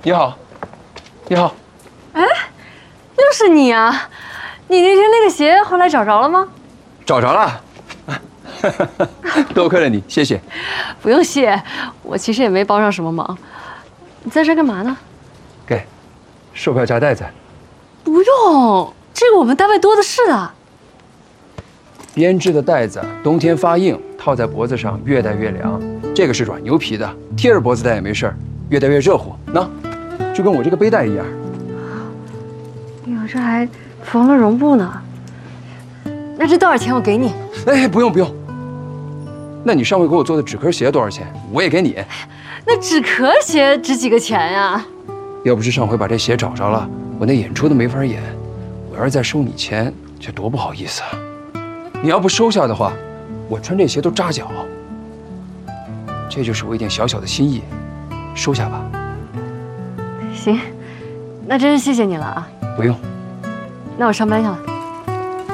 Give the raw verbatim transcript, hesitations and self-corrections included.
你好，你好。 哎，又是你啊！你那天那个鞋后来找着了吗？ 找着了。多亏了你，谢谢。 不用谢，我其实也没帮上什么忙。你在这干嘛呢？ 给，售票夹带子。 不用，这个我们单位多的是的。 编织的带子，冬天发硬，套在脖子上越戴越凉。这个是软牛皮的，贴着脖子戴也没事儿，越戴越热乎。喏，就跟我这个背带一样。 哎呦，这还缝了绒布呢。那这多少钱？我给你。 哎，不用不用。那你上回给我做的纸壳鞋多少钱？我也给你。 那纸壳鞋值几个钱呀？ 要不是上回把这鞋找着了，我那演出都没法演。我要是再收你钱，这多不好意思啊！你要不收下的话，我穿这鞋都扎脚。这就是我一点小小的心意，收下吧。 行，那真是谢谢你了啊。 不用。 那我上班去了。